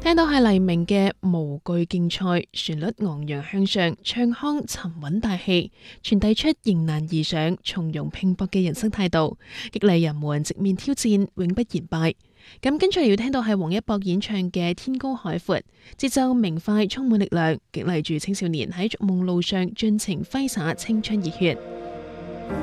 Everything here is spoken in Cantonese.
聽到係黎明嘅無懼競賽，旋律昂揚向上，唱腔沉穩大氣，傳遞出迎難而上、從容拼搏嘅人生態度，激勵人們直面挑戰，永不言敗。咁跟住要聽到係王一博演唱嘅《天高海闊》，節奏明快，充滿力量，激勵住青少年喺逐夢路上盡情揮灑青春熱血。